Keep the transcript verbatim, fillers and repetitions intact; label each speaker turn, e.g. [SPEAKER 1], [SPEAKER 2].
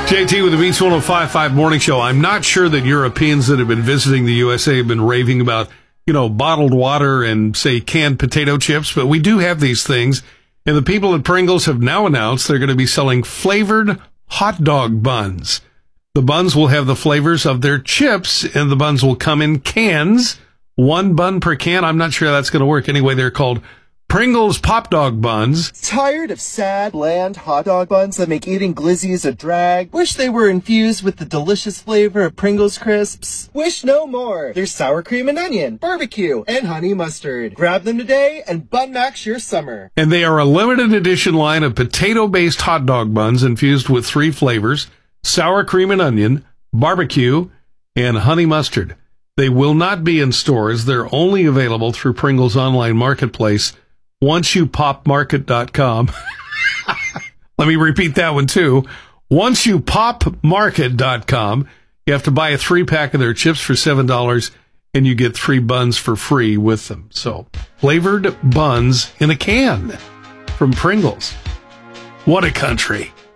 [SPEAKER 1] J T with the Beats one oh five point five Morning Show. I'm not sure that Europeans that have been visiting the U S A have been raving about, you know, bottled water and, say, canned potato chips, but we do have these things. And the people at Pringles have now announced they're going to be selling flavored hot dog buns. The buns will have the flavors of their chips, and the buns will come in cans. One bun per can. I'm not sure that's going to work. Anyway, they're called Pringles Pop Dog Buns.
[SPEAKER 2] Tired of sad, bland hot dog buns that make eating glizzies a drag? Wish they were infused with the delicious flavor of Pringles crisps? Wish no more. There's sour cream and onion, barbecue, and honey mustard. Grab them today and bun max your summer.
[SPEAKER 1] And they are a limited edition line of potato-based hot dog buns infused with three flavors: sour cream and onion, barbecue, and honey mustard. They will not be in stores. They're only available through Pringles online marketplace. once you pop market dot com. Let me repeat that one too. once you pop market dot com. You have to buy a three-pack of their chips for seven dollars, and you get three buns for free with them. So, flavored buns in a can from Pringles. What a country.